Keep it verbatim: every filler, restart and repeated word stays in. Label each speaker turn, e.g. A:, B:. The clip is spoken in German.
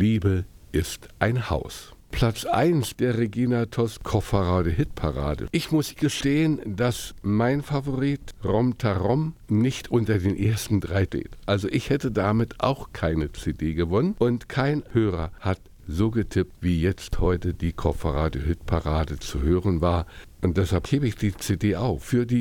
A: Liebe ist ein Haus. Platz eins der Regina Toss Kofferrade Hitparade. Ich muss gestehen, dass mein Favorit Rom Tarom nicht unter den ersten drei steht. Also ich hätte damit auch keine C D gewonnen und kein Hörer hat so getippt, wie jetzt heute die Kofferrade Hitparade zu hören war. Und deshalb hebe ich die C D auf für die